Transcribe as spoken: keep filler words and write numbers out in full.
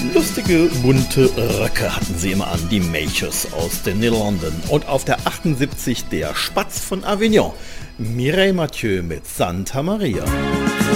Lustige, bunte Röcke hatten sie immer an, die Mädchens aus den Niederlanden. Und auf der achtundsiebzig der Spatz von Avignon. Mireille Mathieu mit Santa Maria.